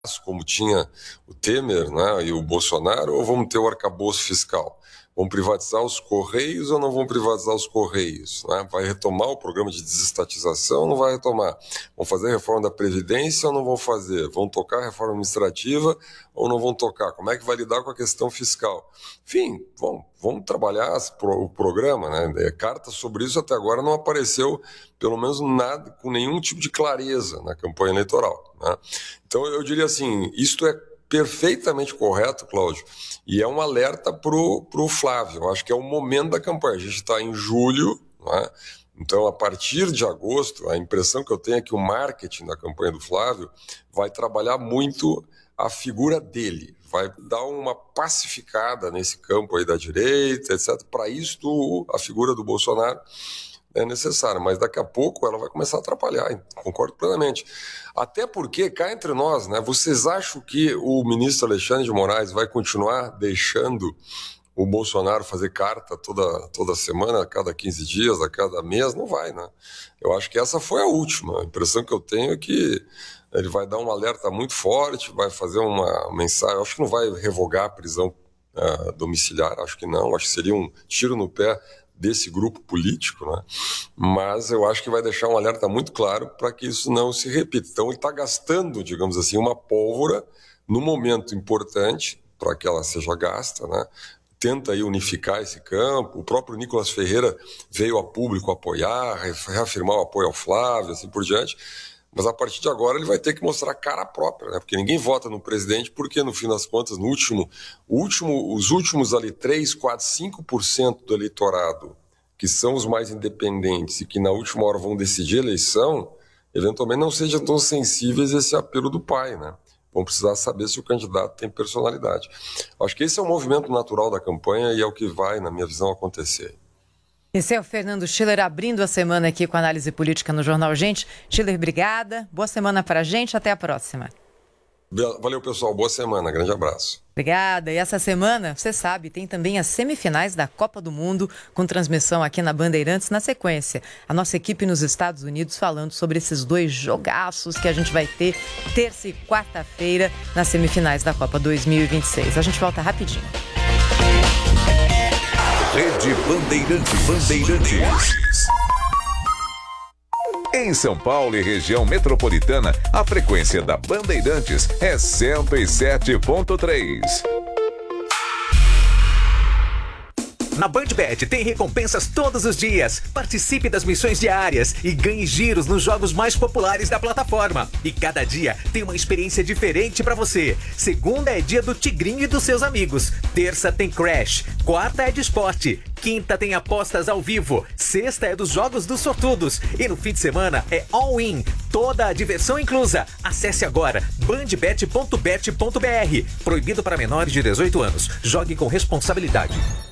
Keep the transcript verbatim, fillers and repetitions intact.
como tinha o Temer, né, e o Bolsonaro, ou vamos ter o arcabouço fiscal? Vão privatizar os Correios ou não vão privatizar os Correios? Né? Vai retomar o programa de desestatização ou não vai retomar? Vão fazer a reforma da Previdência ou não vão fazer? Vão tocar a reforma administrativa ou não vão tocar? Como é que vai lidar com a questão fiscal? Enfim, vamos, vamos trabalhar o programa, né? Carta sobre isso até agora não apareceu, pelo menos nada, com nenhum tipo de clareza na campanha eleitoral. Né? Então eu diria assim, isto é perfeitamente correto, Cláudio, e é um alerta para o Flávio. Eu acho que é o momento da campanha. A gente está em julho, não é? Então, a partir de agosto, a impressão que eu tenho é que o marketing da campanha do Flávio vai trabalhar muito a figura dele, vai dar uma pacificada nesse campo aí da direita, etcétera. Para isso, a figura do Bolsonaro é necessária, mas daqui a pouco ela vai começar a atrapalhar, concordo plenamente. Até porque, cá entre nós, né, vocês acham que o ministro Alexandre de Moraes vai continuar deixando o Bolsonaro fazer carta toda, toda semana, a cada quinze dias, a cada mês? Não vai, né? Eu acho que essa foi a última. A impressão que eu tenho é que ele vai dar um alerta muito forte, vai fazer uma mensagem, eu acho que não vai revogar a prisão uh, domiciliar, acho que não, acho que seria um tiro no pé desse grupo político, né? Mas eu acho que vai deixar um alerta muito claro para que isso não se repita. Então ele está gastando, digamos assim, uma pólvora no momento importante para que ela seja gasta, né? Tenta aí unificar esse campo. O próprio Nicolas Ferreira veio a público apoiar, reafirmar o apoio ao Flávio, assim por diante. Mas a partir de agora ele vai ter que mostrar cara própria, né? Porque ninguém vota no presidente porque, no fim das contas, no último, último, os últimos ali três, quatro, cinco por cento do eleitorado, que são os mais independentes e que na última hora vão decidir a eleição, eventualmente não sejam tão sensíveis a esse apelo do pai, né? Vão precisar saber se o candidato tem personalidade. Acho que esse é o movimento natural da campanha e é o que vai, na minha visão, acontecer. Esse é o Fernando Schiller abrindo a semana aqui com a análise política no Jornal Gente. Schiller, obrigada. Boa semana para a gente. Até a próxima. Valeu, pessoal. Boa semana. Grande abraço. Obrigada. E essa semana, você sabe, tem também as semifinais da Copa do Mundo, com transmissão aqui na Bandeirantes. Na sequência, a nossa equipe nos Estados Unidos falando sobre esses dois jogaços que a gente vai ter terça e quarta-feira nas semifinais da Copa dois mil e vinte e seis. A gente volta rapidinho. Rede Bandeirantes. Bandeirantes. Em São Paulo e região metropolitana, a frequência da Bandeirantes é cento e sete ponto três. Na BandBet tem recompensas todos os dias. Participe das missões diárias e ganhe giros nos jogos mais populares da plataforma. E cada dia tem uma experiência diferente pra você. Segunda é dia do Tigrinho e dos seus amigos. Terça tem Crash. Quarta é de esporte. Quinta tem apostas ao vivo. Sexta é dos jogos dos sortudos. E no fim de semana é all-in. Toda a diversão inclusa. Acesse agora bandbet ponto bet ponto br. Proibido para menores de dezoito anos. Jogue com responsabilidade.